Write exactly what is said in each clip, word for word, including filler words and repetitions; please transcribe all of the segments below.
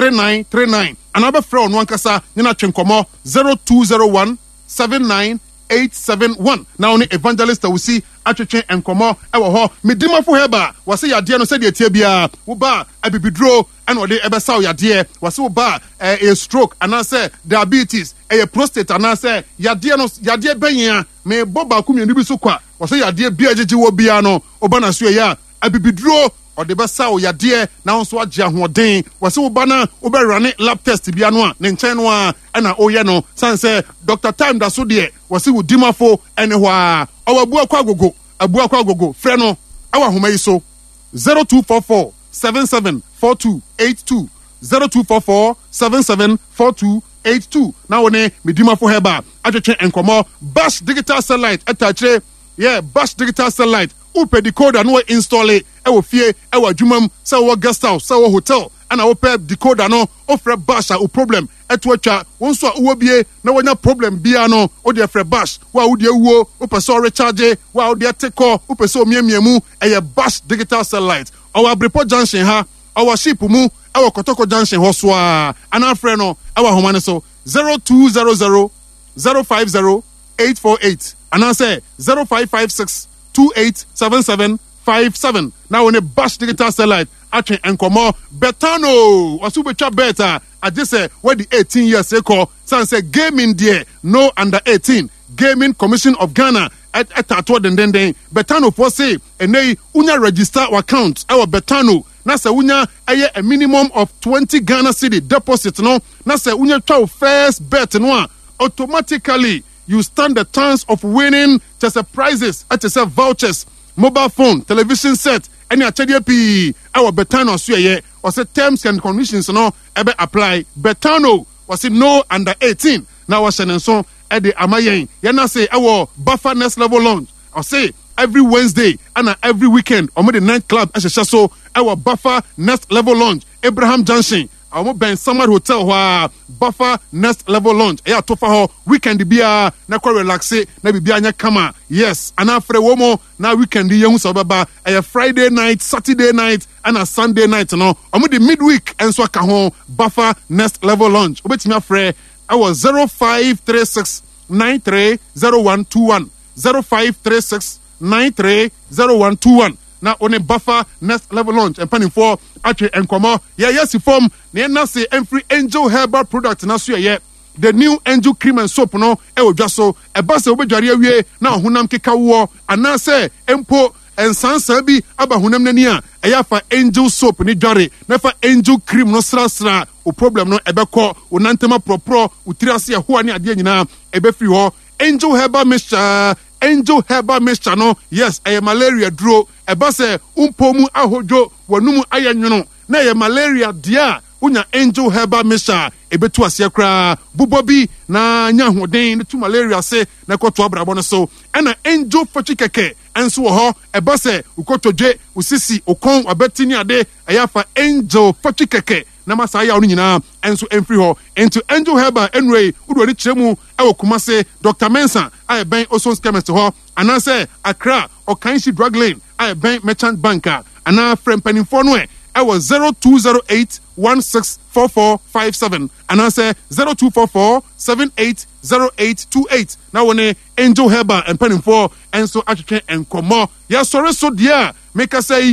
three nine three nine. Another friend one kasa nina chenkomo zero two zero one seven nine eight seven one. Now only evangelist we see atwetwe enkomo ewo ho medimafo heba wase yade no said etie bia wo ba abibidro and ode ebesa yade wase wo ba a stroke and say diabetes a prostate and say yade no yade benya me boba kumienu bi so kwa wase yade bia jeje wo bia no oba na so ya abibidro ode besa yade na nso agye ahoden wase wo ba na wo be run lab test bia no a ne nchen no a na oye no san say Doctor Time da so de wase wo dimafo ene ho a owabu akwa gogo abu akwa gogo frɛ no awa homa yi so zero two four four seven seven four two eight two zero two four four seven seven four two eight two. Now one medimafo heba atwetwe enkomo Bash Digital Satellite atachre yeah Bash Digital Satellite upe decoder no install e wo fie e wo adwumam se wo guest house se wo hotel ana wo pe decoder no ofre Bash a problem eto atwa wonso a wo bie na wonya problem bia no wo de frɛ Bash wa wo de wuo wo pese o recharge wa wo de teko wo pese o miemiemu eye Bash Digital Satellite our Brepo Junction ha our ship mu our Kotoko Junction ho so a ana frɛ no our homa ne so zero two zero zero zero five zero eight four eight ana say zero five five six two eight seven seven five seven. Now when a Bash Digital Satellite atwe enkomo Betano wasu betwa beta I just say where the eighteen years ago san say gaming there no under eighteen Gaming Commission of Ghana at at atwo den den den Betano for say enei unya register account our Betano na say unya eye a minimum of twenty Ghana cedi deposit no na say unya twa first bet no a automatically you stand the chance of winning just a prizes at a vouchers mobile phone television set any achede p our Betano so ye or say terms and conditions no ebe apply Betano was it no under eighteen now was and so at the amayen yana say our buffer next level launch or say every Wednesday and every weekend or the night club as a so our buffer next level launch Abraham Junction our Ben Summer Hotel wa buffer next level launch ya tofa ho weekend bia na kwa relax na bibia anya kama yes and afre womo na weekend yehu so baba a Friday night Saturday night and a Sunday night no omo the midweek enso aka ho buffer next level launch obetimi afre our zero five three six nine three zero one two one zero five three six nine three zero one two one. Now on a buffer next level launch and planning for actually enkomo yeah yes form na na say every Angel herbal product na so yeah the new Angel cream and soap no e wo dwaso e ba se obedware awie na honam keka wo ana say empo ensansa bi aba honam nani a e ya fa Angel soap ni dware na fa Angel cream no sra sra o problem no e be ko o nantema propro o tirase ho ani ade nyina e be free ho Angel herbal mixture Angel herbal mixture no yes e malaria duro e ba se umpomu ahojo wanumu ayanwono na ye malaria dia unya Angel herbal mixture e betu ase kra bubobi na nya hoden to malaria se na koto abrabo no so na Angel fochi keke enso ho e ba se ukotodwe usisi okon abetini ade e ya fa Angel fochi keke na masaya onu nyina enso enfri ho into Angel herbal enway udo ni kiremu e Kumase Doctor Mensa I ben Osons chemist ho anase Accra or Kanshi drug lane I ben merchant banker ana friend penin for no I was zero two zero eight one six four four five seven and I say zero two four four seven eight zero eight two eight. Now when Angel herbal and penning for and so actually and come on yes sorry so dear make us say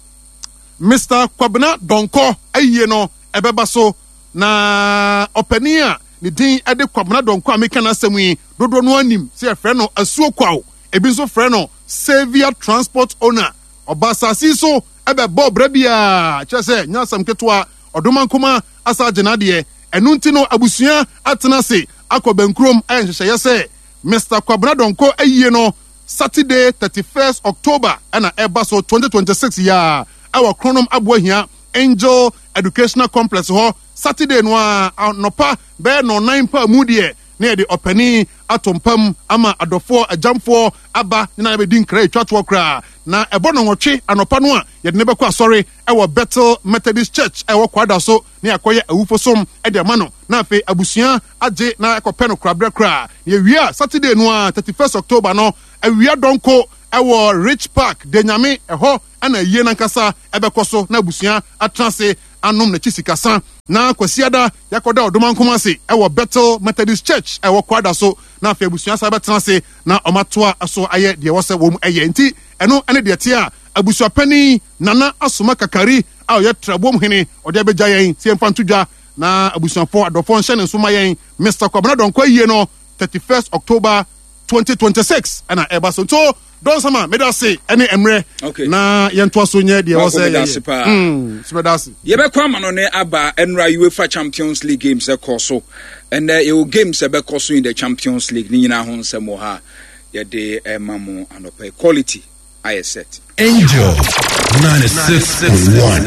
Mister Kwabena Donko aye no ebeba so na openia ni din ade Kwabena Donko ameka na asemi dodo no anim say frɛ no asuo kwawo ebi so frɛ no Savior Transport Owner obasasi so ebe bob rabia chese nyasam ketwa odomankoma asa genade enu nti no abusua atena se akobenkrom ayenhye se Mister Kwabena Donko aye no Saturday thirty-first October ana eba so twenty twenty-six ya our chronom abohia Angel Educational Complex ho Saturday no nopa be no nine pa mudie na de opani atompam ama adofo ajamfo aba na be din kra twatwo kra na ebo no nwotwe anopa no a ye de ne bekọ asori e wo Bethel Methodist Church e wo kwada so na yakoye awufosom e de ma no na afi abusua age na ekọpẹ no kra bra kra ye wia Saturday no a thirty-first October no awia Donko e wo Rich Park de nyame e ho ana yie na nkasa e bekọ so na abusua atrase anom na chisikasa na kwasiada yakoda odoma nkomase ewo Bethel Methodist Church ewo kwada so na afa abusua sa betena se na omatoa so aye de wose wom eye nti eno ene de tie a abusua pani Nana Asoma Kakari a ye trabom hene ode abegya yen tie mfa ntodwa na abusuafo adofo nhyɛ ne nsoma yen Mister Kwabena Donkwa yie no thirty-first October twenty twenty-six ana eba so to don sama medase ene emre na yento so nye de wo say mm medase ye be kwa mano ne aba enra UEFA Champions League games e koso and uh, you games e be koso in the Champions League ni nyina ho nsemo ha ye de emamu anope quality I set Angel ninety-six point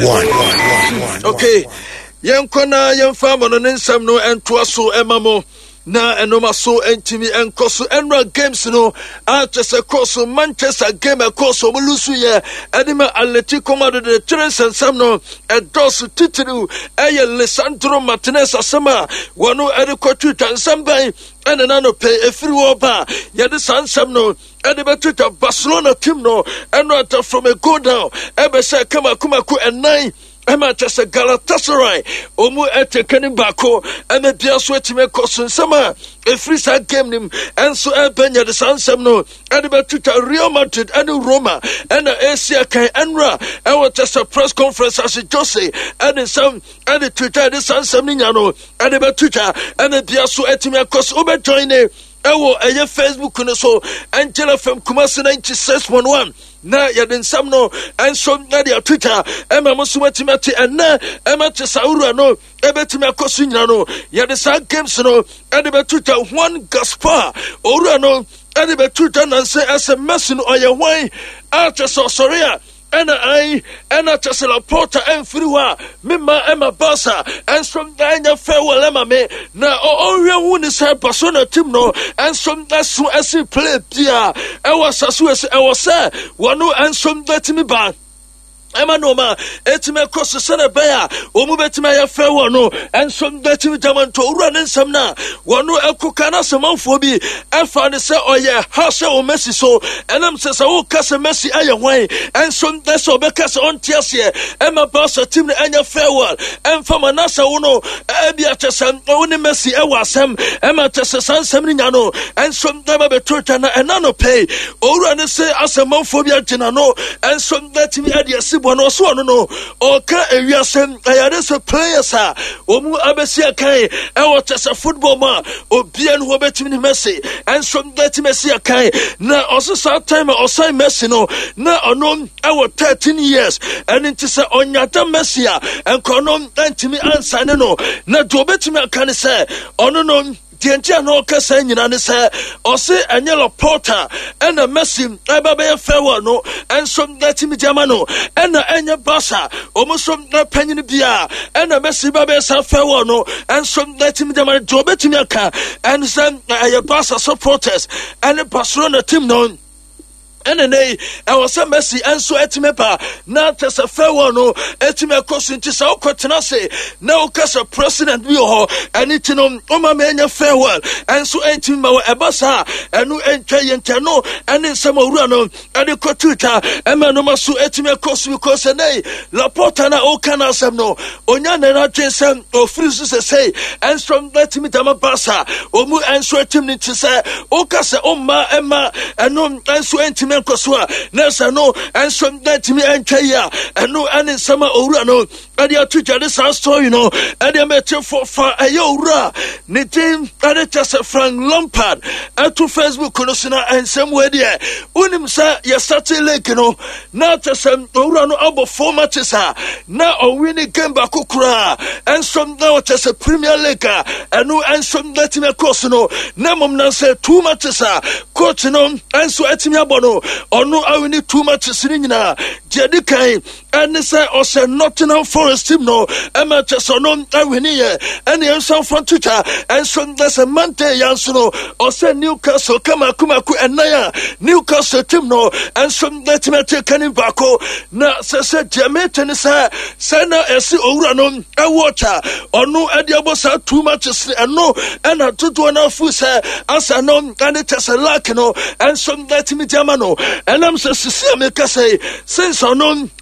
one. Okay yenkona yemfa mono ne nsam no entoa so emamo na enoma so entimi enkoso enra games no Manchester koso Manchester game koso mulusu ye enima Atletico Madrid de Chelsea nsam no edosu titiri eye Lisandro Martinez asema wonu edikotu tansamban enana no pay efiri oba ye de sansam no edibetuta Barcelona team no enra from a go down ebe say kama kumaku enai Manchester Galatasaray omu etekeni bako eme biaso etime koso nsama efiri sa game nim enso ebenya de sansam no edibetuta Real Madrid and Roma and Asia kan enra ewo test press conference as Jose and some and the Twitter de sansam ni nyano edibetuta eme biaso etime koso obe join e ewo eye Facebook no so Angela F M Kumasi ninety-six point one na yadin samno enso na dia Twitter ema musumatimati ena ema tesauru no ebetima kosu nyina no yadin sa games no ede be Twitter Juan Gaspar oru no ede be Twitter na say S M S no oye wan a so sorry ena ai ena tesela porta enfriwa mimma ema basa ensom anya farewell ema me na onwe hu ni say Barcelona team no ensom asu asi play bia e was asu esi e was say wonu ensom betimi ba Emma no ma etime cross sene beya omu betime ya farewell no enso betime jamanto ura nsam na wono ekuka na semanfo bi efa ne se oye ha se o Messi so enam se se wo kase Messi aye hwan enso deso be kase on tiase Emma Barca team ne anya farewell emfa manasa wo no e bia chesam woni Messi e wasem Emma chese sansam ni nya no enso deba be tota na enano pay ura ne se asemanfo bi agina no enso betime ade no so no no o ka ewiasem ayade so players ha omu abesia kan e wo chese football ma obia no betimi ni Messi enso betimi Messi kan na also sa time o sai Messi no na ono e wo thirteen years and it is onyata Messi a enkono entimi ansa ne no na do betimi kan se ono no Tientia no kasa nyina ne se ose Anyela Porter and a Messi eba be farewell no and some that me jamano and enya Barca almost some na penny bia and a Messi ba be farewell no and some that me jamano do betimi aka and some uh, Barca supporters and Barcelona team no ene nei e was Messi enso etime pa na tesa farewell no etime koso nti sa okotena se na okasa president bi ho eni tino o ma menya farewell enso etime ma e basa enu entwa yente no ene nsema wura no ene kotuta e ma no maso etime koso because nei la porta na o kana sem no onya na na twensem o frisu se say enso etime dama basa o mu enso etime nti se okasa o ma ema eno enso etime Koswa Nessa no and some that me and Kaya and no and summer ora no and your Twitter this our story no and they met you for for a yora Nitim and it just a Frank Lampard and to Facebook Konosina and some way there unim sa ya starting lake no not a some ora no about four matches ha now a winning game back kukura and some now just a Premier League and no and some that me cross no namum na say two matches ha coach no and so etimia bono ono awini too much sini nyina jedi kan ene say o say Nottingham Forest team no ema cheso no awini ye ene enso from Twitter enso there's a mante yanso no o say Newcastle kama kuma ku enaya Newcastle team no enso that me take kan bako na say say Jamaican say say na esi owura no e water ono e dia bosa too much sini eno ena tutu na fu say asa no ene cheso lack no enso that me jamano and I'm so sincere, say, since I know, as I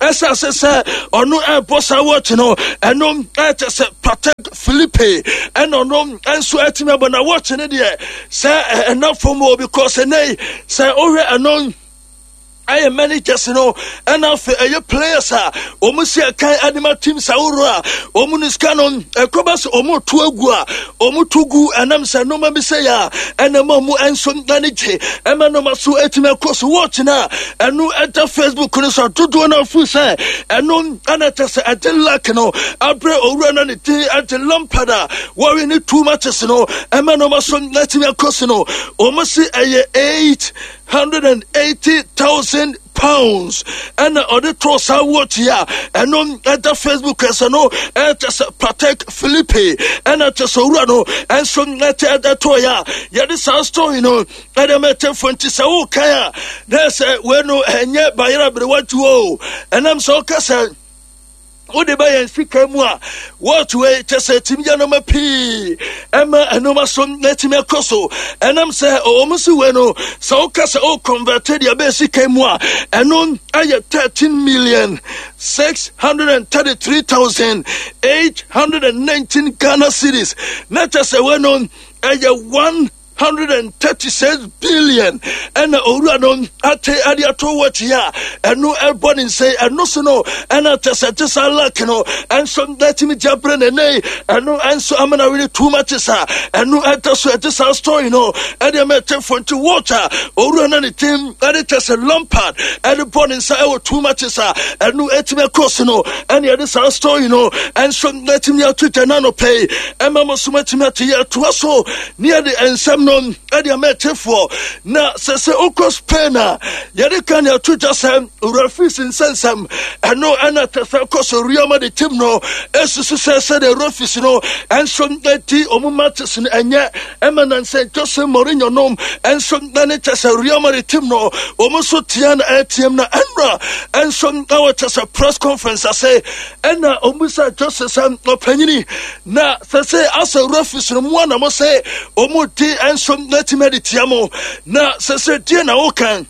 se se ono e bossa watch no eno e che se Patek Philippe eno no enso etimi abona watch ne de se enough for more because ene se ohwe eno I am managers no enough a players are almost a kind animal team saura omunis canon a cobas omo tuagua omu tugu and I'm saying no mabisaya and a momu and some danage emanoma so etime course watch na and no enter Facebook so to do no fusa and no anatas at the lakano abre or run on the at the lampada worrying it too much no emanoma so letime course no almost a eight hundred and eighty thousand pounds and other trust I watch here and on at the Facebook as no at Patek Philippe and at Sorano and some letter at the Toya. Yeah, this our story, you know. And I met a friend to say, oh, Kaya, there's a well, no, and yet by Rabbi, what you owe. And I'm so concerned. O de bayan fika mua what way to say timya no mapi emma anoma som letime koso enam say o musu we no so kasa o converted ya basic mua enon aye thirteen million six hundred thirty-three thousand eight hundred nineteen Ghana cedis not just a we no aye one hundred and thirty-six billion and Uranon ate adiato watch ya and no everybody say and no so no and at a just a lack no and some let me jabren and nay and no and so I'm not really too much sir and no at us just a story no and they met for to water Uran and the team and it just a lumpard and the body say oh too much sir and no etime course no and the other story no and some let me out to nano pay and mama so much me to us so near the and some no ade metaphor na se se okos pena yade kan ya to just um refis in sensam eno ana tesa koso rioma de tim no esusu se se de refis no and some thirty omumatis no enya emanan se Jose Mourinho nom and some dane tesa rioma de tim no omuso tian atm na enra and some our tesa press conference I say ena omusa Jose Sam opanyini na se se as a refis no mo na mo say omuti and some let him editiamo na se die na okan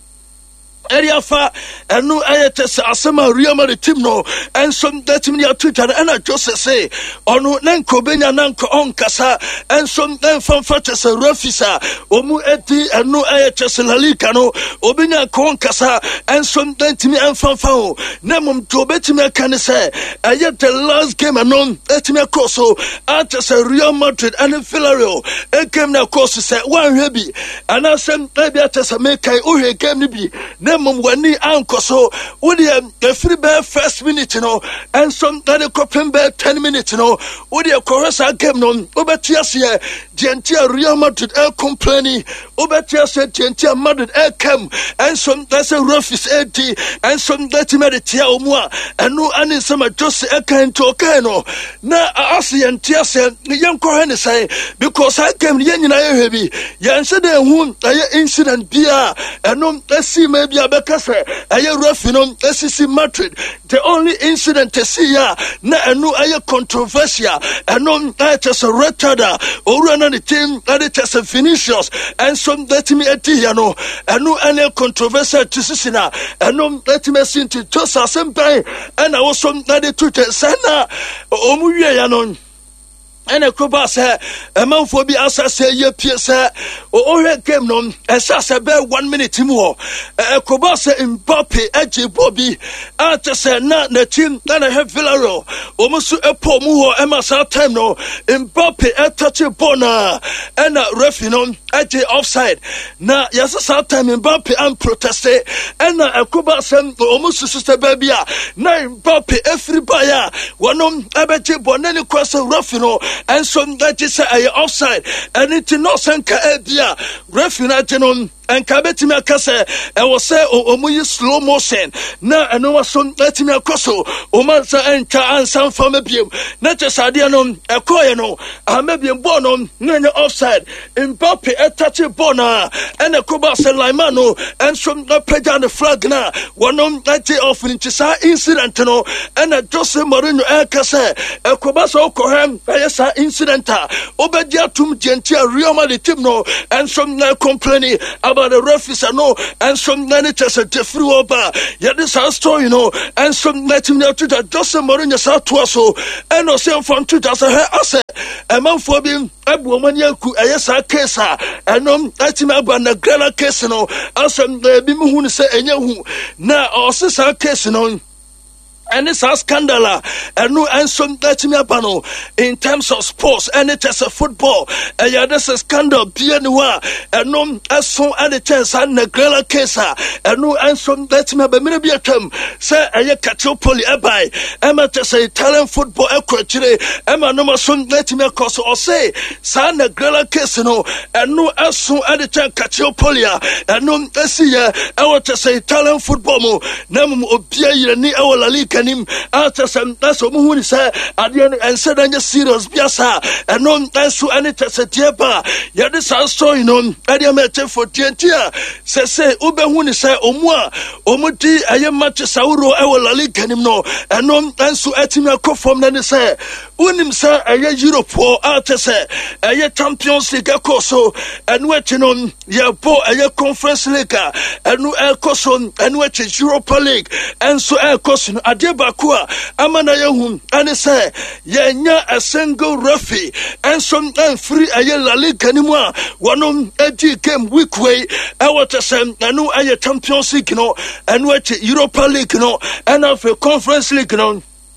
area fa enu ayetese asema riama de team no and some that me ya Twitter and I just say onu nanko benya nanko onkasa and some then fan fatese refisa omu eti enu ayetese lalika no obenya konkasa and some then me and fan fan nemum to betime kan say ayet the last game anon etime cross so at Real Madrid and Villarreal e game na cross say one heavy and asem maybe at make kai o game ni bi mum wani anko so wodi the free bear first minute no and some that the coping bear ten minutes no wodi a corresa game no obetia se gentia Real Madrid e complaining obetia se gentia Madrid e come and some that's a rough is eighty and some that made it tia omua and no ani some just e kan to okay no na asian tia se yan ko hen say because I came yen na heavy yan se de hu incident bia and no see maybe because aye refinum S C Madrid the only incident to see ya na enu aye controversial enu that is a retarder or run the team that is a Vinicius and some let me at you know enu any controversial to see na enu let me see to just a simple and I was some that to sana omu ya no and a coba say a man for be as I say ye pierce or game no as I say bear one minute more a coba say Mbappe edge Bobby after say not the team that I have Villarreal almost a poor more Emma time no Mbappe a touch a bona and a ref you know edge offside now yes time Mbappe and protest and a coba say almost sister baby now Mbappe everybody one on ebete bonani cross a ref you know and some that is a offside and it no sanka ebia referee tenon and kabeti me akase e wo say omuyi slow motion na eno wa some let me akoso o man sa enka ansan fam biem na tesade no e koye no amabiem ball no na offside Mbappe e touch ball na and e koba say Laiman no and some na page on the flag na one that off in sa incident no and Jose Mourinho e kase e koba so kohem e sa incident a obedia tum gentia Real Madrid team no and some na complaining about about the referees no and some managers at the free over yeah this our story you know and some letting me to that just Mourinho South to us so and no same from two thousand I said a man for being a woman yaku a yes a case and um I think about the Grana case no as some baby who say and you now also sa case no and it's a scandal and no and some that me abano in terms of sports and it is a football and yeah that's a scandal pianwa and no as so and the chance and the girl case and no and some that me be be atam say aye catch poli ebai ema to say Italian football equatory ema no some that me cause or say san the girl case no and no as so and the chance catch poli and no see ya I want to say Italian football mo na mo obia yire ni e wala league kanim after some that's what who say adian and said and serious biasa and no that's any tesetepa ya this story you know adian me for twenty say say ube hu ni say omu a omudi aye match sauro e wala league kanim no and no that's etimi akofom na ni say unim say aye Europe or after say aye Champions League akoso and what you know ya bo aye Conference League and no akoso and what Europa League and so akoso Bakua amana yehum and say yenya a single referee and some and free a La Liga anymore one edi game week way I want to say anu aye Champions League no and what Europa League no and of a Conference League no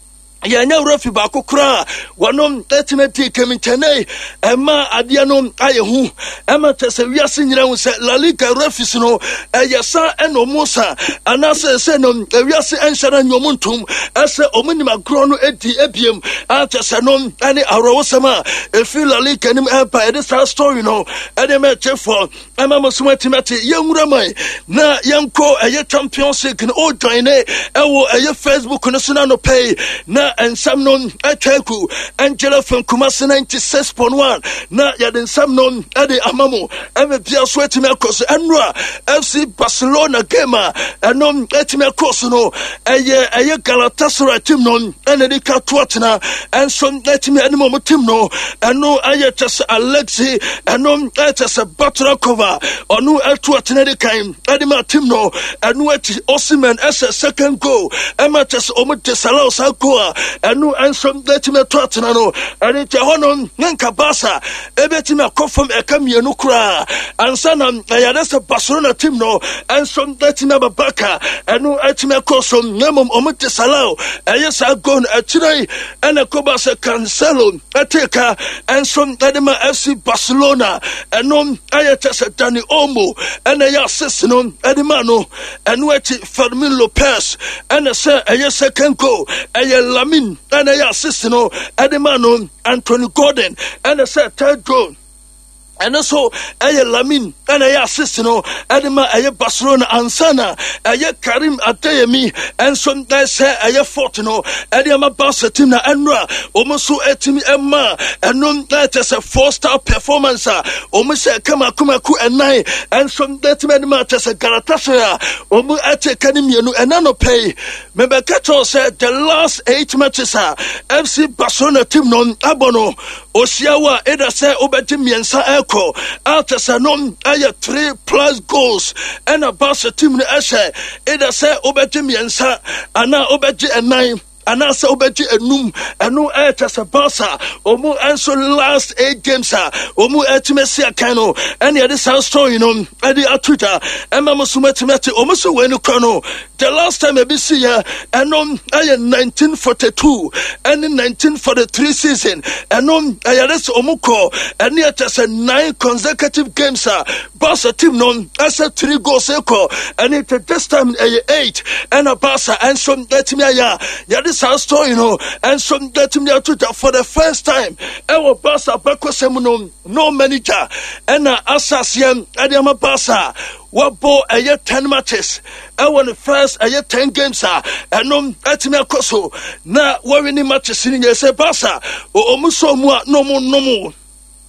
yanya referee bako kra wanom ultimately came in Chennai ema adianom ayehu ema tese wiase nyira hu se La Liga referees no eyesa eno musa anase se no wiase enshara nyomuntum ese omunima kro no edi ebiem atese no ani arowosama efi La Liga nim empire this story no ede me chefo ema mosuma timati yenwura mai na yenko eye Champions League no join e ewo eye Facebook no so na no pay na and some non Achaku Angela from Kumasi ninety-six point one na yadin some non Ade Amamo and Pia Swetimekos Andra F C Barcelona gamer and non Etimekoso no a year a year Galatasaray team non and Edika Twatna and some Etime Animal team no and no Ayatas Alexi and non Etas a Batrakova or no Eltuatinedikaim Edima team no and what Osiman as a second goal Amatas Omotesalau Sakoa and no and some letime twatna no and it honon nanka basa ebetima confirm e kamie no kra ansanam ayadasa Barcelona team no and some letime babaka and no etime kosom namom omote salau ayesa go na achirei and a kobasa cancelo ateka and some edema F C Barcelona and no ayatasa Dani Olmo and a assist no edema no and weti Fermin Lopez and a say a second goal a Lamin and I assist no Edemano Anthony Gordon and I said third goal. And also, Aye Lamin, and I assist no, Adema Aye Barcelona Ansana, Aye Karim Adeyemi, and some guys say Aye Fortino, Adema Barca Timna Enra, Omosu Etimi Emma, and non that is a four star performance, Omus Kama Kumaku and nine, and some that matters a Galatasaray, Omu Ate Kanimianu, and Nano Pay. Member Kato said the last eight matches are F C Barcelona team non Abono, Osiawa, Eda say Obetimi and Sa. After Sanon, I have three plus goals and a Barca team. I say, it say Obetimi and Sa, and now Obeti and nine. And also obeti enum enu etas Barca omu enso last eight games ah omu etimesi akano and ya this story you know edi atwitter emma musumetimeti omu so wenu kwano the last time we see ya enom aye nineteen forty-two and in nineteen forty-three season enom aye this omuko and etas nine consecutive games ah Barca team no as three goals eko and it this time aye eight and a Barca and some etimi ya ya our story, you know, and some getting me out for the first time. Our Barca Bakosemuno, no manager, and a assassin, Adama Barca. What ball a year ten matches? I won the first a year ten games, and no Atimia Koso. Now, what any matches in your Barca or Omuso, no more, no more.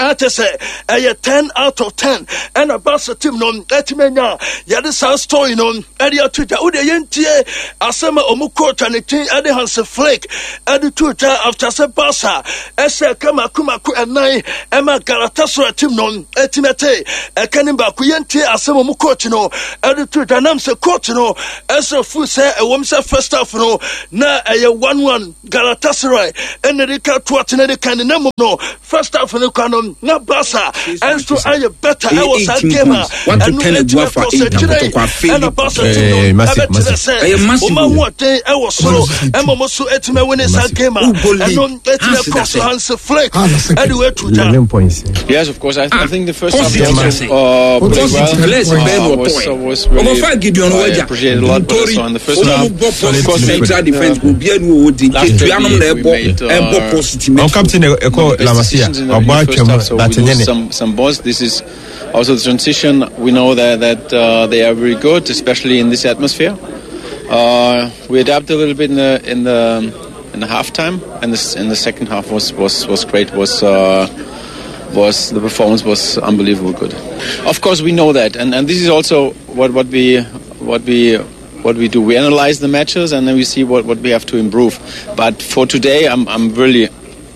ate say a ten out of ten and a Barca team no etimenya yade sa story no area Twitter wo de yentie asema omu coach and team ade Hans Flick ade Twitter after say Barca ese kama kuma ku enai ema Galatasaray team no etimete e kanimba ku yentie asema omu coach no ade Twitter nam say coach no ese fu say e wom say first half no na e one one Galatasaray and the ka to atene de kan na no first half no kanon na Barca and so I better I was a gamer one to ten go for eight and a Barca team massive massive o what I was so and mo so etime win is a gamer and no etime cross Hans Flick anyway to eleven points. Yes, of course. I, I think the first half was uh, well. was, was really uh, appreciated a lot, but also in the first half, of course, central defense will be able to some some balls. This is also the transition. We know that that uh, they are very good, especially in this atmosphere. Uh, we adapted a little bit in the in the in the halftime, and this in the second half was was was great. Was uh, was the performance was unbelievably good. Of course, we know that, and and this is also what what we what we. What we do, we analyze the matches and then we see what, what we have to improve. But for today, I'm I'm really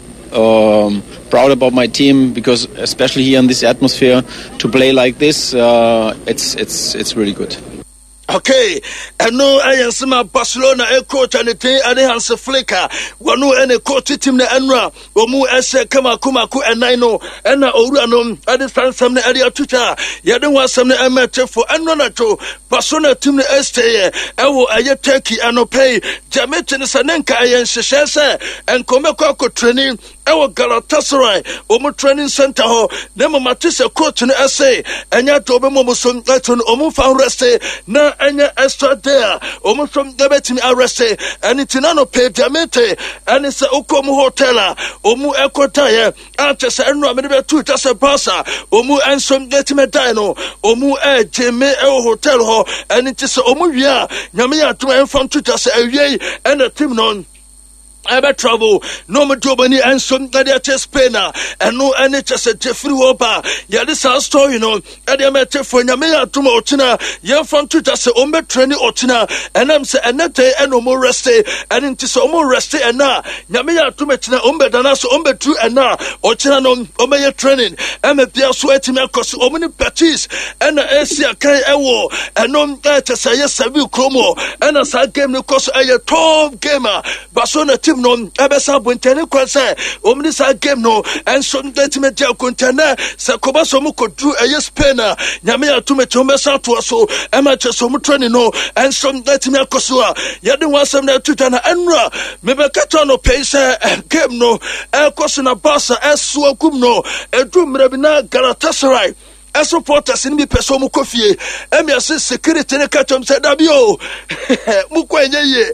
um, proud about my team because, especially here in this atmosphere, to play like this, uh, it's it's it's really good. Okay, and no, I am some Barcelona a coach and a team and Hans Flick. One no any coach team the Enra, Omu Ese Kama Kumaku and Nino, and Oranum, I understand some area Twitter. Yadon was some amateur for Enronato, Barcelona team the Este, Ewo Aya Turkey and Opay, Jamitin Sanenka and Sheshese, and Komeko training, Ewo Galatasaray, Omu training center, Nemo Matisse coach in the essay, and Yatobe Momusum, Omu found reste, na anya extra there almost from the betting arrested and it's nano pay diamete and it's a ukomu hotela omu ekotaya antes and rambe two just a pasa omu and some getting a dino omu e jeme e hotel ho and it is omu ya nyame to and from two just a ye and a team non Ever trouble, no more Jobani and some that are Spainer, and no N H S at Jeffrey Wopa. Yeah, this our story, you know. And I met for Yamea Tuma Otina, young from Twitter, say, Ombe training Otina, and I'm saying, and that day, and no more rested, and it is no more rested, and now, Yamea Tumetina, Ombe Danas, Ombe True, and now, Otina, Omea training, and a Pia sweating, because Omni Patis, and the Asia Kai Ewo, and no that is a yes, Sabu Chromo, and as I game, because I a top gamer, Basona team. No, Abessa Buntene Quasa, Omnisa game no, and some Detimetia Contana, Sakoba Somuko drew a yes penna, Yamea Tumetomesa to us, so amateur Somutrani no, and some Detimia Kosua, Yadin was some there to Tana Enra, Mebakatano Pesa, game no, El Cosina Bassa, as Suakum no, a Drum Rabina Galatasaray. As supporters in me person Mukofie, and me assist security in a catch said Abio Mukwenye.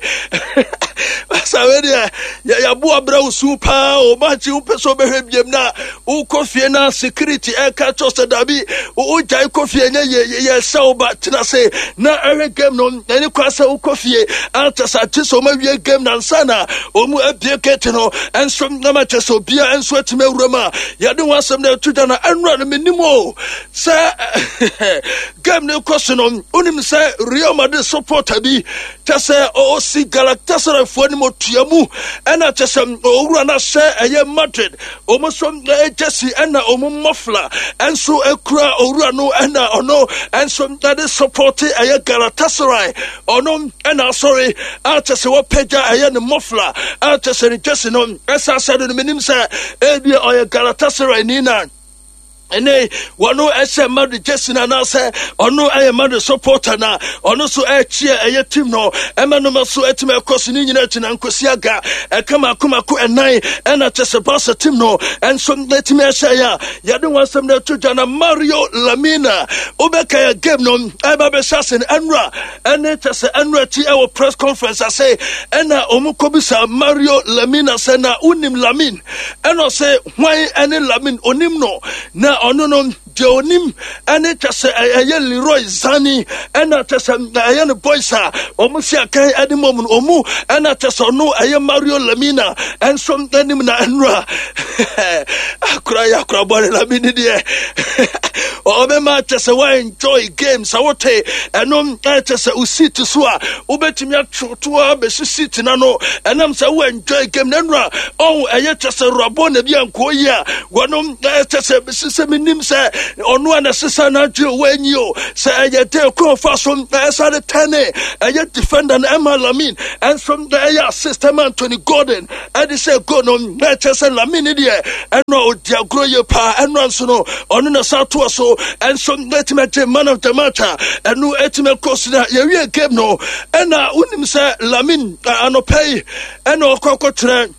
Saveria, Yabu Abra Supa, or Machi Upeso Behem na, Ukofie na security air catch us at Dabi, Ujai Kofie, ye so but say, na every game non, any quasa Ukofie, Altas at Tiso, maybe a game Nansana, Omu Abiaketino, and some Namaches or beer and sweat me Roma. Yadu was some there to Dana and run a minimo. Sir, game no question on Unim say Real Madrid supporter be just say oh see Galatasaray for any more Tiamu and I just um oh run say a Madrid almost from Jesse and Omo Muffler and so a cry or run no and or no and some that is supporting a Galatasaray or no and I'm sorry I just say what page I am the Muffler I just say Jesse no as I said in the minimum say maybe or a Galatasaray Nina. And they one no S M Madrid Justin and I say, or no, I am Madrid supporter now, or no, so a cheer a team no, Emmanuel so at me across in United and Kosiaga, and come out, come out, and nine, and I just a boss a team no, and some let me say, ya don't want some there to Jana Mario Lamina, Obeka game no, I'm a assassin, Enra, and it as Enra T our press conference. I say, Enna Omukobisa Mario Lamina Sena Unim Lamin, and I say, why any Lamin Onim no, now. Ono no Jonim and it just a Leroy Zani and I just a young boysa Omusia Kai at the moment Omu and I just no I am Mario Lamina and some Denimina Enra akura ya akura bɔne Lamine deɛ ɔbɛma kyɛ sɛ wa enjoy games awote ɛnom kyɛ sɛ usit so a wobɛtumi atwoto a bɛsi sit na no ɛnam sɛ wo enjoy game na nura ɔn ɛyɛ kyɛ sɛ rabo na bi anko yi a wɔnom kyɛ sɛ bɛsi sɛ menim sɛ ɔno ana sesa na adwene wanyi o sɛ ɛyɛ de kɔ fa so ɛsa de tane ɛyɛ defender na Emma Lamine ɛnso ɛyɛ assist Anthony Gordon ɛde sɛ go no kyɛ sɛ Lamine deɛ ɛno odi agoro yɛ pa ɛno nso no ɔno na sa to so ɛnso ɛtumi man of the match ɛno ɛtumi kɔs na yɛwie game no ɛna wonim sɛ Lamine anɔpɛ ɛna ɔkɔkɔ trɛ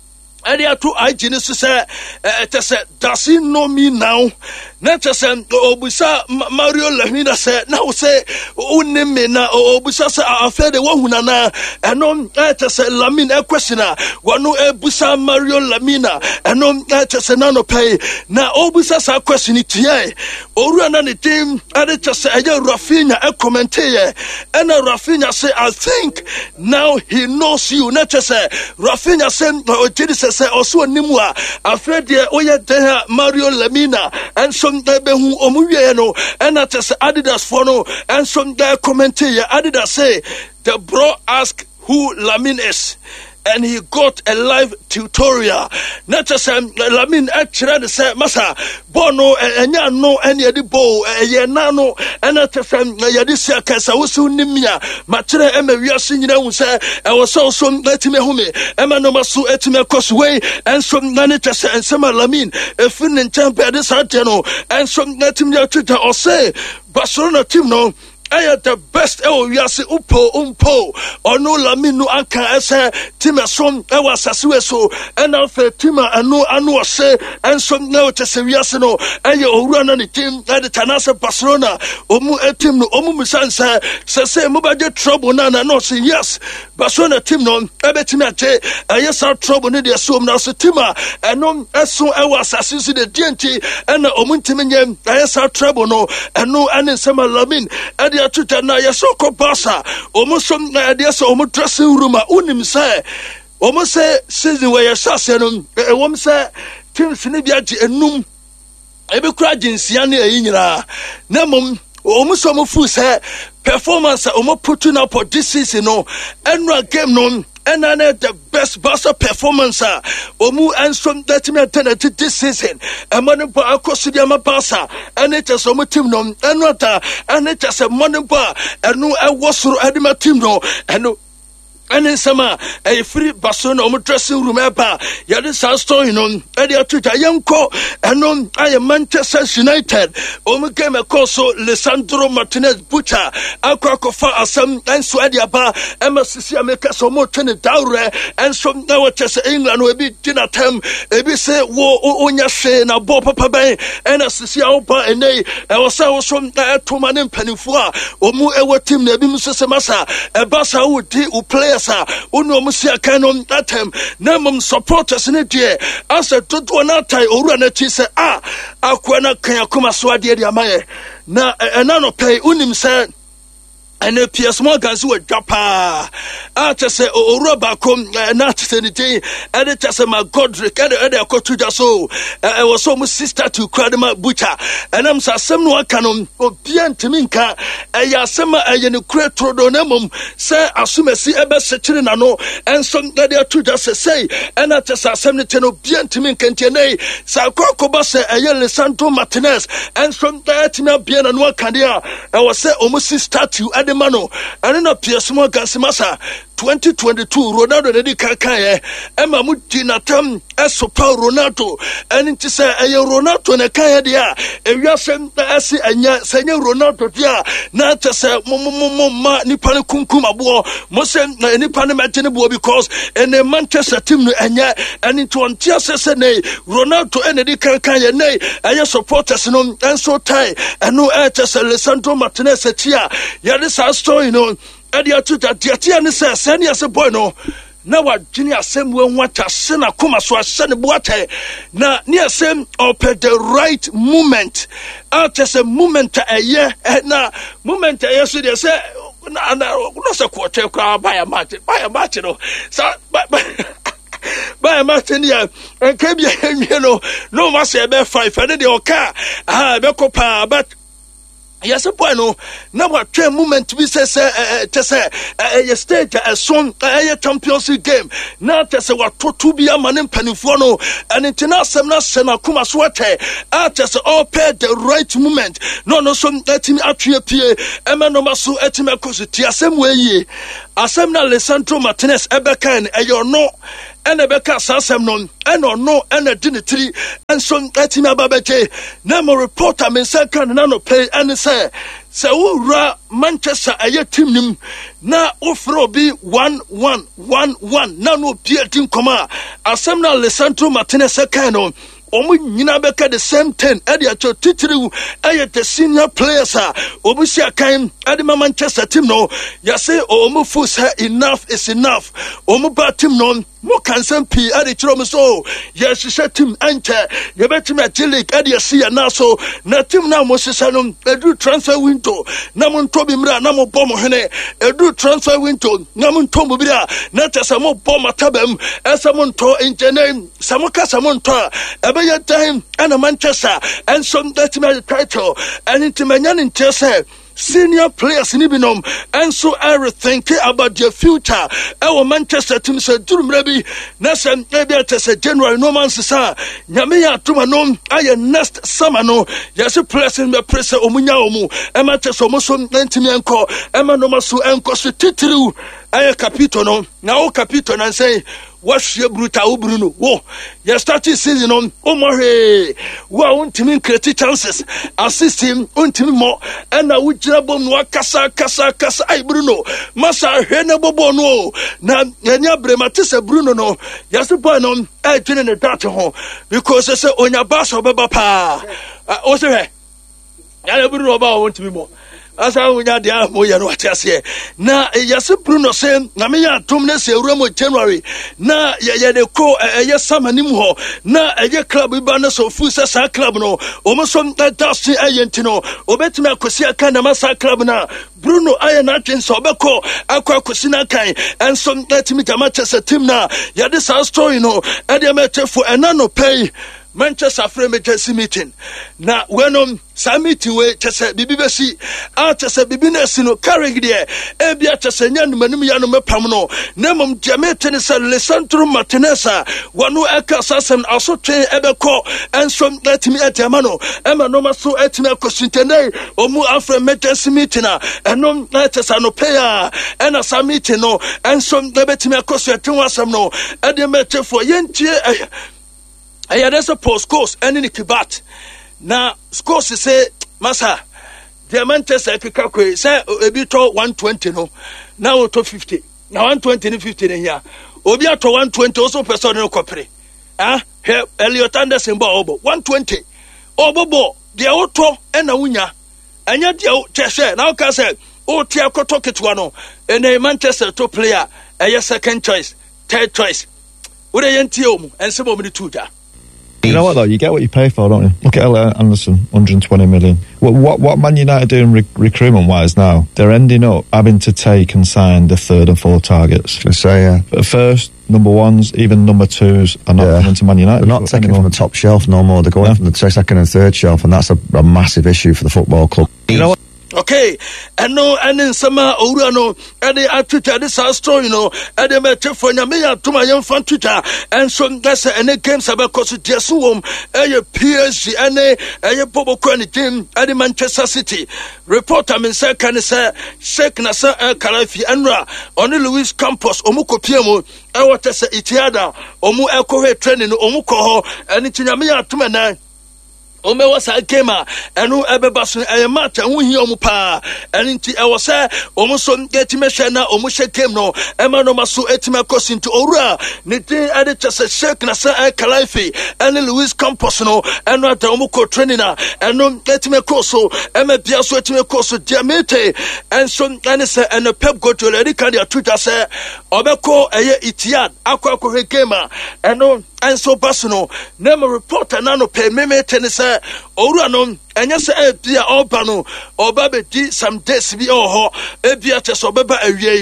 ɛde ato agye ne so sɛ ɛtɛ sɛ does he know me now na ɛtɛ sɛ obusa Mario Lamine sɛ na wo sɛ wonim me na obusa sɛ afɛ de wahu nana ɛno ɛtɛ sɛ Lamine ɛkwɛsi na wɔno ɛbusa Mario Lamine ɛno ɛtɛ sɛ na nɔpɛ na obusa saa kwɛsi ne tiɛ owura na ne dim ɛde kyɛ sɛ ɛyɛ Rafinha ɛkɔmɛnte yɛ ɛna Rafinha sɛ I think now he knows you na ɛtɛ sɛ Rafinha sɛ ɔgye sɛ sɛ ɔso nimu a afɛ deɛ oyɛ den Mario Lamine ɛnso ɛbɛhu ɔmu wie no ɛna kyɛ sɛ Adidas for no ɛnso ɛɛ comment yɛ Adidas say the bro ask who Lamine is and he got a live tutorial. Not just um, Lamine actually said, Massa, Bono, and Yano, and Yadi Bo, Yanano, and at the time, Yadisia Casausu Nimia, Matra Emma, we are singing, I say, I was also letting me home, Emma Nomasu Etime Cosway, and some Nanitas and Sama Lamine, a fin and temper, this Artano, and some letting me Twitter or say, Barcelona team no. I had the best oh yasi upo umpo ono Lamine no anka ese tima som e was asueso and alfe tima anu anu ase and some now to se yasi no and you owura na ni team at the Tanasa Barcelona omu etim no omu misansa se se mo ba get trouble na na no say yes Barcelona team no e betimi ate aye sa trouble ne de so na so tima eno eso e was asusu de D N T and omu ntimi nyem aye sa trouble no eno ane Sama Lamine ya tuta na yasoko basa omusom na ya so omu dressing room unim say omu say season where yasase no e wom say teams ne bia gi enum e be kura jinsia na yi nyira na mom omu so omu fu say performance omu putting up for this season no enra game no and I had the best Barca performance. Omu and some that me attended this season. And money bar across the Barca. And it is a team no and not and it is a money bar and no I was through Edema team no and no. And in summer, a free Barcelona omu dressing room eba. Yadi sa story no. Edi atuta yanko and no I am Manchester United. Omu game a course Lisandro Martinez Butcher. Akwa kofa asem and swadi aba. Emma Sisi America so mo tene daure and so now chese England we be dinner time. Ebi se wo onya she na bo papa ben. And Sisi opa ene. E wasa wo so na to manem panifua. Omu ewo team na ebi musese masa. E Barca wo di u play Uno musia canon that time. Namum supporters in it, dear. As a tutu anatai or run a cheese. Ah, Aquana Kayakuma Swadi Amae. Na anano pay unim said. And a P S Morgan who a japa. After say, oh, Roba come not sanity, and it has a Godric, and a cotuja so. I was almost sister to Cradima Butcher, and I'm some no canon, or Pian Timinka, a Yasema, a Yanucre Trodonemum, say, assume see a best setting, and some that they are to just say, and at a seventy no Pian Timinka and Tiene, Sakokobasa, a Yellow Santo Martinez, and from that me Pian and Wakandia, I was say almost statue at the mano, and in a P S Morgan Simasa. twenty twenty-two Ronaldo dedi kakaye ema mutina tam esopa Ronaldo eni ti se eye Ronaldo ne kaya dia ewiasem ase anya senye Ronaldo dia na te se momomom ma nipa ne kunkum abo mo se na nipa ne magene bo because ene Manchester team no anya eni to ontia se se ne Ronaldo ene di kakaye ne eye supporters no enso tai eno e te se Lisandro Martinez etia ya this story no Edia tuta tiatia ni se seni ase boy no na wa dwini asem we nwata se na koma so ase ne boate na ni asem open the right moment out as a moment a year na moment a year so they say na na no se quarter kwa buy a match buy a match no so by Martinia, and Kabia, you know, no must say about five, and the car, ah, Becopa, but. Yes, a point. Now, what ten moment we say, to say, a stage, a song, a Champions League game. Now, to say what to be a man in Penifono, and international Sena Kuma Swate, artists all paid the right moment. No, no, some etime atria pie, Emanomasu etimacosi, same way, Asemna Alessandro Martinez, Ebekan, and you're no. And a beca sassam non, and or no, and a dignity, and some etima babaje. Nemo reporter, men second, nano pay, and say, so ra Manchester, a year team, na ofro be one, one, one, one, nano beer team coma, Asemna Alessandro Martinez Secano. Omu nyina beka the same ten edi acho titiri eye the senior players a obusi akan edi Manchester team no yase omu fu say enough is enough omu ba team no mo kansan pi edi chiro mo so yes she team enter ye betim agilik edi asi na so na team na mo sisa no edu transfer window na mo nto bi mra na mo bom hene edu transfer window na mo nto mo bira na tesa mo bom atabam esa mo nto engineer samoka samonto ebe your time and a Manchester and some that me title and into manyan in Chelsea senior players in Ibinum and so everything about your future our Manchester team said Durum Rebi Nasa maybe at a general no man sa Yamia Tumanom I next summer no yes a place in the press Omunya Omu Emma Tesomoson ninety million call Emma Nomasu and Costitute I capito no now capito and say what's your brutal Bruno? Whoa, you started season on Omore. Wow, untiming creative chances. Assist him, untiming more. And I would jab on Wakasa, Casa, Casa, I Bruno. Massa, Henabo no. Now, Yanya Brematisa Bruno no. Yes, the boy no. I didn't a data home because I said on your bass or Baba. Also, I don't know about want to be more. Asa unya dia mo ya no atiase na yase Bruno say na me ya tom na se uremo January na ye de ko eye samanim ho na eye club ba na so fu sa sa club no o mo so dust eye ntino obetime akosi aka na masa club na Bruno eye na twin so obeko akwa akosi na kan enso natimi Manchester team na ye de sa story no e de metefo enano pay Manchester frame emergency meeting. Na wenom sa meeting we chese bibi besi a chese bibi na sino carry there e bia chese nya no manim ya no mepam no na mom diamete ne sa Alessandro Martinez wonu eka sasem asotwe ebeko enso natimi atiama no ema no maso atimi akosintene omu afre emergency meeting na enom na chese no pay a ena sa meeting no enso debetimi akoso etinwa asem no e de metefo yentie I had a post course and in Kibat. Now, scores say, Massa, the Manchester Kakwe say a bit one twenty no, now to fifty. Now one twenty and fifty in here. Obia to one twenty also personal copy. Ah, here Elliot Anderson Bobo one twenty. Obobo, the auto and a winya. And yet you say now can say, oh, Tiako talk it one and a Manchester top player, a second choice, third choice. Would I entium and some of the tutor? You know what though, you get what you pay for, don't you? Look at Elliot Anderson, one hundred twenty million. What what, what Man United are doing rec- recruitment wise now? They're ending up having to take and sign the third and fourth targets. Just say yeah. But first, number ones, even number twos are not yeah. coming to Man United. They're not taking anymore. From the top shelf no more. They're going yeah. from the second and third shelf, and that's a, a massive issue for the football club. You know what? Okay, and no, and in summer, Urano, and the Twitter, this our story, you know, and the matter for Yamia to my young fan Twitter, and so that's any games about course of Jessuum, and your P S G, and a Bobo Crony team, and the Manchester City. Reporter, Min Second, sir, Sheikh Nasser El Khalifi, Enra, on the Luis Campos, Omuko Piemo, and what I say, Itiada, Omu Elko training, Omuko, and it's Yamia to my Ome was a gamer, and who ever bass a match, and we hear Mupa, and into our say, almost some getting machine, almost came no, Emma no masu etima cross into Ora, Nitin added just a shake Nasa Khalifi, and Luis Campos no, and not the Omuko trainer, and no getting a crosso, Emma Piasso etime crosso, Diamete, and some Anissa and a pep go to Ledica, Twitter say, Obeko, a ye itiad, Aqua gamer, and no. And so personal, never reporter nano pay me tennis, or run, and yes, a dear Obano, or Baby D some days be or a beatus or Baba a ye,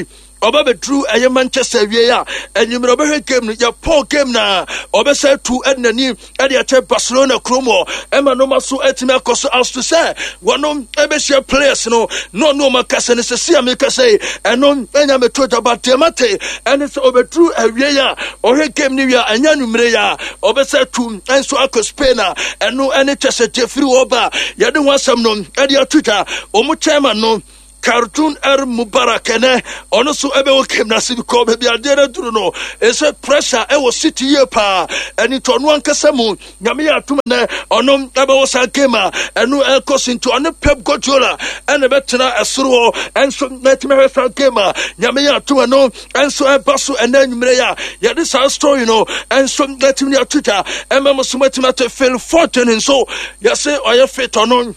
oba bedru eye Manchester wie ya enyimro be game no ya Paul game na oba say two ednani e de ache Barcelona kromo e ma no maso etime akoso as to say wono e be share players no no no makase ne se sia me kase eno enya me to about temate ene se obedru awie ya ohwe game ni wia anya numre ya oba say two enso akos Spain eno ene chese Jeffrey Oba ya de wasam no e de atuta omu chairman no Cartoon Er Mubarakene ono so ebe wo kem na sibi ko be bia de duru no ese pressure e wo city ye pa eni to no ankasa mu nyame ya tum na ono ebe wo sa kema enu e kosinto ono Pep Guardiola ene betena esoro enso netime sa kema nyame ya tum no enso e baso ena nwumre ya ya this story no enso netime ya tuta emma musumatima to fail fortune so ya say oya fit ono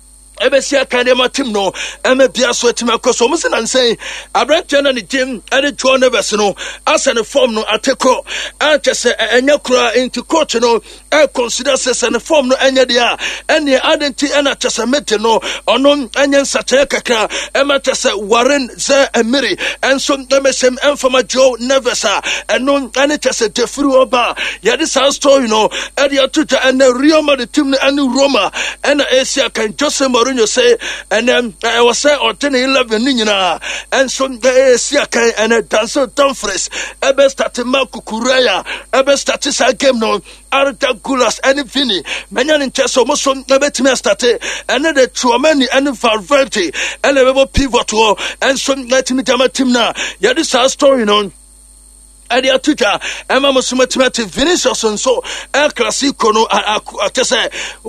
Ebesia Kadema team no, Emma Biaso Timaco, Musin and say, I brought Jen and the team, and the two nevers no, as an form no, Ateco, and just a Yakura into coach no, I consider says and form no, any dia, any identity and a Chassamete no, or no, and such a kaka, Emma Chassa, Warren, Zer, and Mary, and some M S M and from a Joe Nevesa, and no, and it just a Defru Oba, yet this house story no, and the Atuta and the Rio the team and Roma, and Asia can Jose Mourinho say, and then I was say or ten eleven nina, and some the Asia can and a dancer Dumfries, Ebe started Marco Kureya, Ebe started sa game no, Arta Gulas, and Fini, Manyan in Chess almost some Nebetime started, and then the Truamani and Valverde, and a level pivot, and some Latin Timna, yeah, this our story no. Adia Twitter, Emma Musumatimati, Vinicius, and so El Clasico no, I say.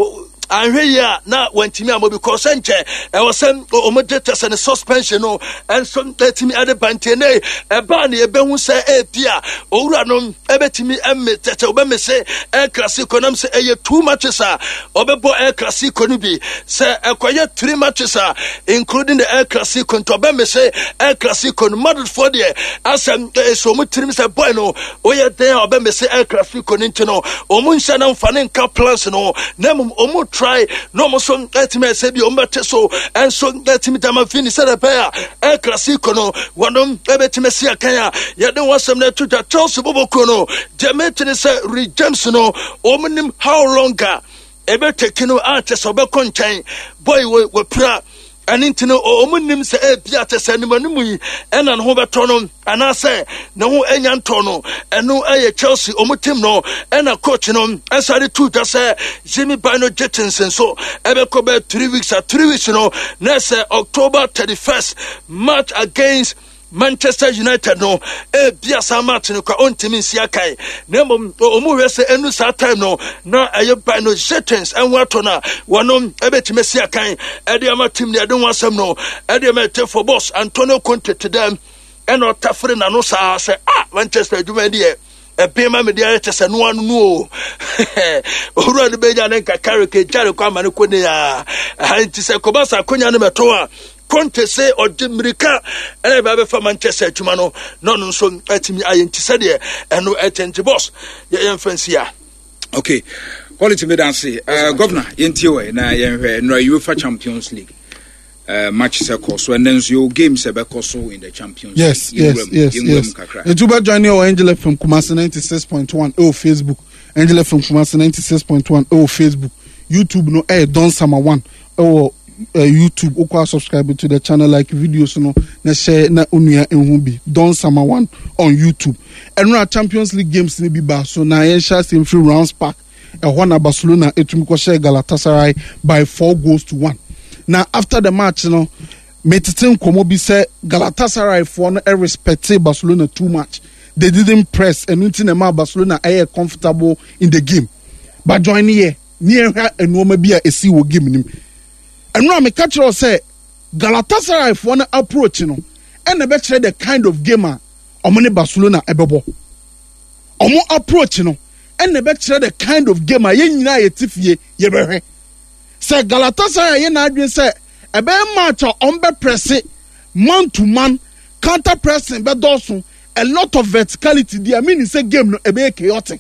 And here now went to me because I was sent omodetas and a suspension no and some let me add a bantene a banny a ben say a pia uranon ebetimi emmet that obeme say El Clasico nam say a two matches are obebo El Clasico nubi say acquire three matches are including the El Clasico to obeme say El Clasico model for the as so much trims a boy no oya there obeme say El Clasico nintino omunsha na mfanen ka plans no nemum omu try no more so let me say be umbe so and so let me dama finish the pair El Clasico no one ebetime sia kan ya den wasam na tuta Chelsea boboko no Demetri say redemption no omunim how longer ebe tekino artist obekon nchen boy we pra and intino omunim say e bia te say nimanumu yi ena no beto no ana say na ho enya nto no eno eye Chelsea omutim no ena coach no asari two just say Jimmy Bino Jettinson so ebe ko be three weeks at three weeks no next October thirty-first match against Manchester United no e bia sa match no kwa ontimi nsia kai na mom omu wese enu sa time no na aye Bino Jettins en wato na wonom ebetime sia kai e de ama team de don wasam no e de mete for boss Antonio Conte to them and or tafre na no sa say ah Manchester juma die e pema me dia tese no anu no owura de beja na nka karike jare kwa mane ko ne ya anti se ko basa konya no meto a Conte say or Jimirika and I have a Manchester Chumano, non so atimi ayenti de and no atenti boss. Ya fancy. Okay. Quality me dance. Uh Governor, yentiwe na yenhwe no UEFA Champions League. Uh match course and then your games ebe course in the Champions yes, League. Yes, yes, yes, yes. The Juba join your Angela from Kumasi ninety-six point one oh Facebook. Angela from Kumasi ninety-six point one oh Facebook. YouTube no eh Don Summer one oh Uh, YouTube okwa subscribe to the channel, like videos no na share na onua enhu bi Don Summer one on YouTube and our Champions League games ni bi ba so na yen sha same free rounds pack e ho na Barcelona etumi ko share Galatasaray by four goals to one. Now after the match no metete nkomo bi say Galatasaray for no e respect Barcelona too much, they didn't press and until na Barcelona are comfortable in the game but join here near enwoma bi a esi wo game nim. And now I catch you say Galatasaray for an approach, you know, and the better the kind of gamer Omani Barcelona ebebo. Omo approach, you know, and the better the kind of gamer yen na yetifie yebehe. Say Galatasaray yen adwin say ebe match ombe press man to man counter pressing be dosun a lot of verticality there. I mean say game no ebe chaotic.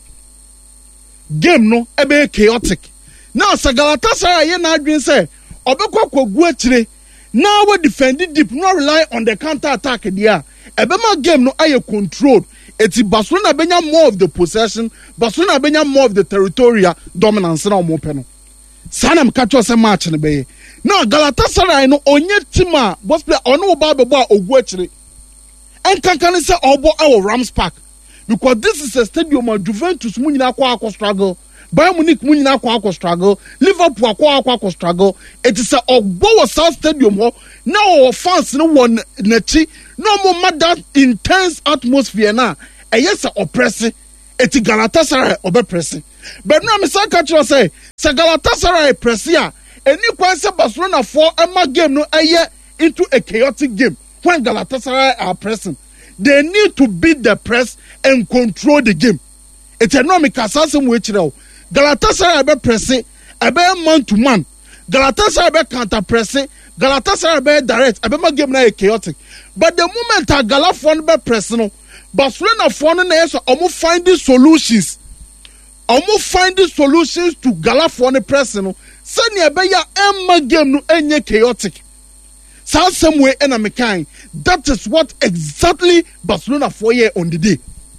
Game no ebe chaotic. Now say Galatasaray yen adwin say obekwa kwagu achire now we defend deep, not rely on the counter attack there Ebema game no aye controlled. Eti Barcelona benya more of the possession, Barcelona benya more of the territorial dominance na omo pe no. Sana mkacho se match ne be. Now Galatasaray no onye team a boss player ono ba be bo a ogu akire. Enkan kan say obo our Rams Park because this is a stadium of Juventus mu nyina kwa akọ struggle. Bayern Munich mu nyina kwa akọ struggle. Liverpool akọ akọ struggle. It is a obo was South Stadium ho. Now our fans no one nachi no more mad that intense atmosphere na. E yes oppressive. Eti Galatasaray obe pressing. But now me say catch you say say Galatasaray press ya. Any kwan say Barcelona for Emma game no aye into a chaotic game. When Galatasaray are pressing, they need to beat the press and control the game. It's a normal casasem which now Galatasaray be pressing, a be man to man. Galatasaray be counter pressing, Galatasaray be direct. A be my game na chaotic. But the moment a Galafon be pressing, Barcelona phone na so omo finding solutions. Omo finding solutions to Galafon pressing. Sani a be ya Emma game no enye chaotic. So some way in a mekan. That is what exactly Barcelona for here on the day.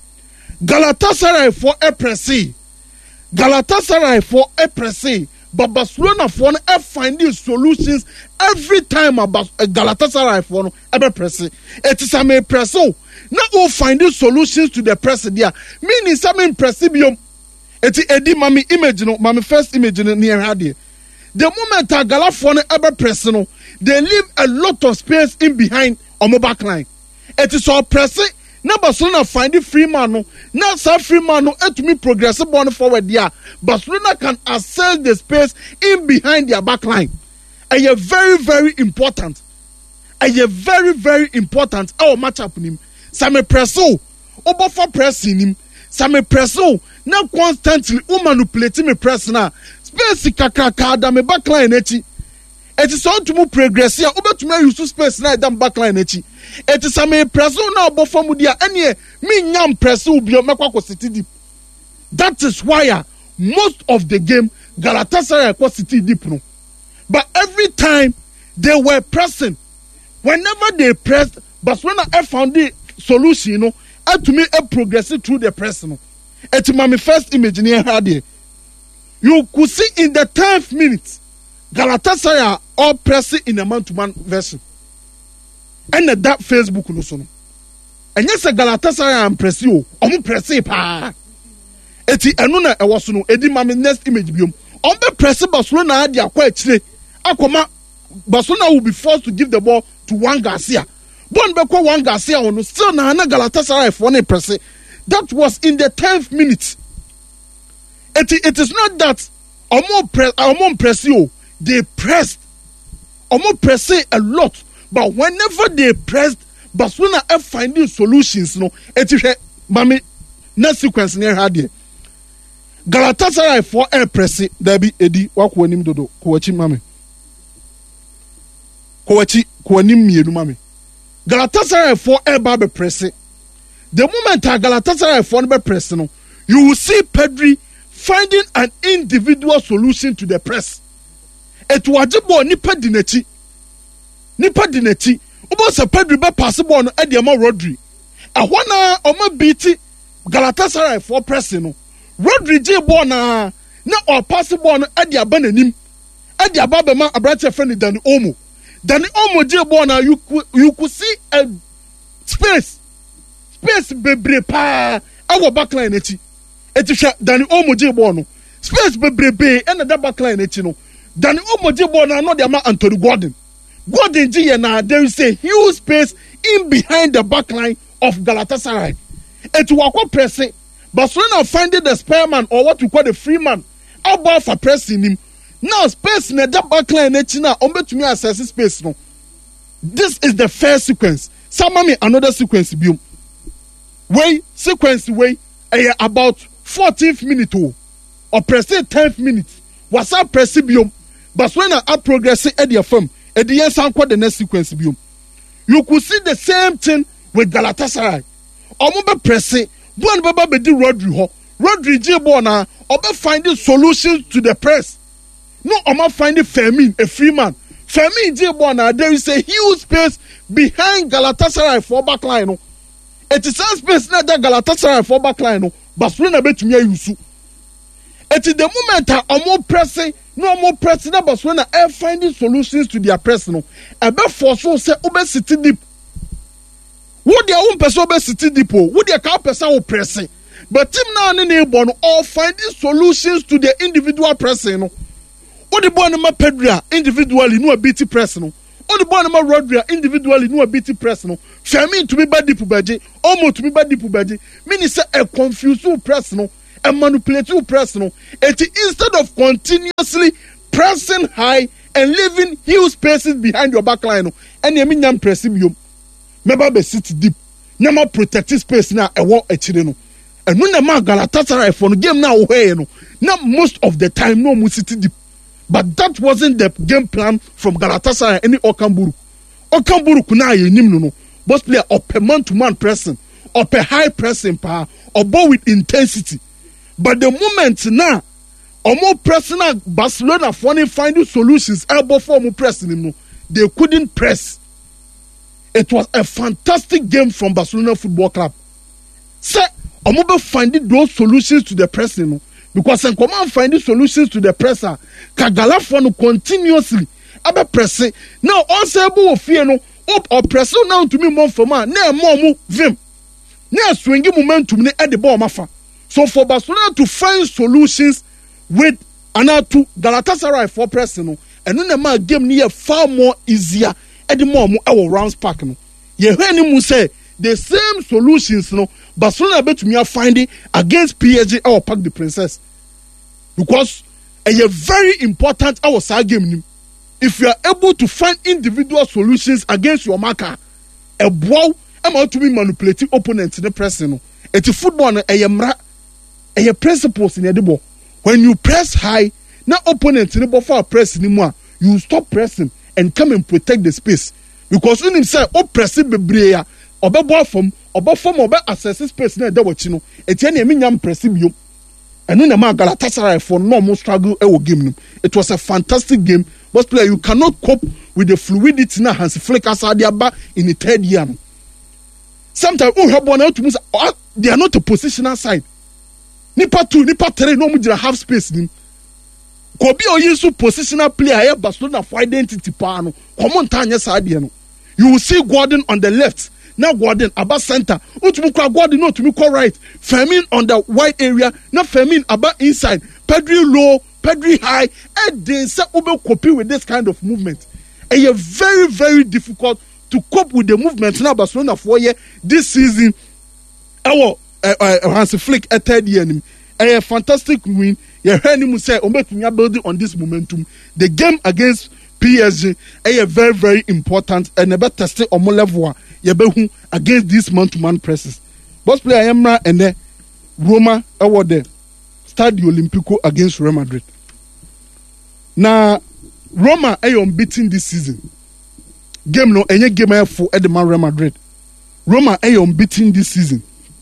Galatasaray for a pressy. Galatasaray for a pressy. But Barcelona for a finding solutions every time about Galatasaray for a pressy. It is a me presso. Now all finding solutions to the press there. Meaning some impressibium. It is Eddie Mami image no Mami first image near Hadi. The moment a Galafone ever pressing, they leave a lot of space in behind on my back line. It is all pressing. Now Barcelona find the free man. Now some free man to me progressive on forward there. Barcelona can access the space in behind their back line. And you're very, very important. And you're very, very important. Our match up in him. Some presso. Obo for pressing him. Some presso. Now constantly manipulating me press now. Space kakaka da me backline echi. It is all to move progress here. Obe to me use space na da backline echi. It is a me press na obo form dia ene me nyam press obi o mekwa ko city deep. That is why most of the game Galatasaray ko city deep no. But every time they were pressing, whenever they pressed, Barcelona I found the solution, you know, and to me a progressing through the press no. It's my first image near here. You could see in the tenth minute, Galatasaray all pressing in a man-to-man version. And that Facebook no. And yes, Galatasaray am press you. I'm pressing pa. Eti enuna e was no. Edi mami next image biom. On the press Barcelona had their quite today. Akoma Barcelona will be forced to give the ball to Juan Garcia. Bon beko Juan Garcia on still na na Galatasaray for ne press. That was in the tenth minute. It, it is not that Omo press Omo press you. They pressed Omo press a lot, but whenever they pressed, Barcelona are finding solutions. No, it is mami next sequence near Hadi. Galatasaray for air press. There be Eddie wakwanim dodo kuwachi mami. Kuwachi kuwanim mienu mami. Galatasaray for air babe press. The moment a Galatasaray for air press, no, you will see Pedri finding an individual solution to the press. Et wajibo nipa dineti. Nipa dineti. Ubo se Pedri be possible no Ediama Rodri. A wana oma beati Galatasaray for pressing no. Rodri je bo na na or possible no Ediaba nanim. Ediaba be ma abrate friend Dani Olmo. Dani Olmo je bo na you you could see a space. Space bebre pa our backline eti. Etisha Dani Olmo je bo no. Space bebrebe and the backline eti no. Dani Olmo je bo na no de ma Anthony Gordon. Gordon je na there is a huge space in behind the backline of Galatasaray. Etu wako pressing. Barcelona finding the spare man or what we call the free man. About for pressing him. Now space in the backline eti na ombe to me access space no. This is the first sequence. Some me another sequence biom. Way sequence way eh, about fourteenth minute or pressing tenth minute. Was up pressing biom. Barcelona are progressing at their firm. At the end, sound the next sequence biom. You could see the same thing with Galatasaray. Omobe pressing. One baba be di Rodri ho. Rodri je bona. Obe finding solutions to the press. No, Oma finding Fermin, a free man. Femi J now there is a huge space behind Galatasaray for back line. No, it is a space not that Galatasaray for back line. No, Barcelona bet me yusu. It is the moment that I'm more pressing, no more pressing. That Barcelona are finding solutions to their personal. About for so say obesity deep. What their own person obesity deep? What their car person pressing? But team now in the born all finding solutions to their individual pressing. No. What the boy nama Pedria individually no ability personal. All the boy nama Rodria individually no ability personal. Femi to me bad deep baji, almost to me bad deep baji. Meaning say a confused personal, a manipulative personal. And instead of continuously pressing high and leaving huge spaces behind your back line, and you mean them pressing you. Remember be sit deep. Never protective space now a walk a chileno. And when the man Galatasaray for the game now where no, not most of the time no more sit deep. But that wasn't the game plan from Galatasaray any Okamburu. Okamburu kuna ye nim no no. Both player up a man to man pressing, up a high pressing power, or both with intensity. But the moment now, or more pressing Barcelona finding finding solutions, elbow form pressing him no, they couldn't press. It was a fantastic game from Barcelona Football Club. Say, Omobe finding those solutions to the pressing no. Because in command finding solutions to the presser, Kagala fonu continuously. Abe pressing. Now also able of fear no up or pressing now to me more for man. Ne more move vim. Ne swingy momentum ne at the ball mafa. So for Barcelona to find solutions with another Galatasaray for pressing no, and then the man game near far more easier at the more our rounds pack no. Ye hear him say the same solutions no. Barcelona bet me are finding against P S G our Park the Princess. Because a very important our side game. If you are able to find individual solutions against your marker, a wow, I'm out to be manipulating opponents in the press. No, it's a football a yamra a principles in the ball. When you press high, now opponents in the ball for press anymore, you stop pressing and come and protect the space. Because when you say oh pressing be brea or be ball from or form or access space na that what you know eti na emi nyam press bio eno na ma Galatasaray for normal struggle e wo game. It was a fantastic game, but player you cannot cope with the fluidity na Hansi Flick as they are in the third year. Sometimes oh have one out to oh, they are not a positional side. Nipa two nipa three no mu half space nim. Kobi o use positional player here Barcelona for identity pa no. Common tanya side no. You will see Gordon on the left. Now Gordon about center. Utumukwa Gordon no to me call right. Fermin on the wide area. Now Fermin about inside. Pedri low, Pedri high. And they say ube copy with this kind of movement. And you're very, very difficult to cope with the movement. Now Barcelona for year this season. Our uh, uh, Hansi Flick a third year. And a fantastic win. You heard him say, "Ometunya building on this momentum." The game against P S G is very, very important and never tested on more level. Yebehu against these man-to-man presses. Boss player Emra and the Roma award there. Stadio Olimpico against Real Madrid. Now Roma are unbeaten this season. Game no any game for Edema Real Madrid. Roma are unbeaten this season.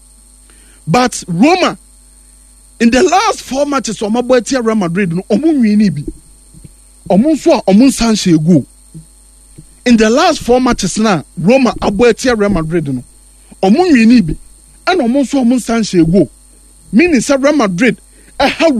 But Roma in the last four matches on my boy Real Madrid no omu wini bi. Omu so omu sanche go. In the last four matches now, Roma aboetia Real Madrid no. Omu wini bi. And omu so omu sanche go. Meaning say Real Madrid eh